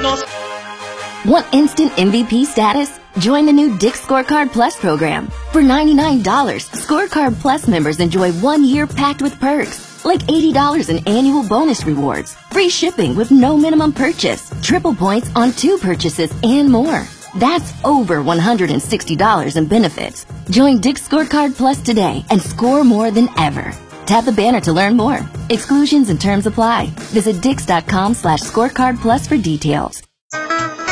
Want instant MVP status? Join the new Dick's Scorecard Plus program. For $99, Scorecard Plus members enjoy 1 year packed with perks, like $80 in annual bonus rewards, free shipping with no minimum purchase, triple points on 2 purchases, and more. That's over $160 in benefits. Join Dick's Scorecard Plus today and score more than ever. Tap the banner to learn more. Exclusions and terms apply. Visit Dix.com/scorecard plus for details.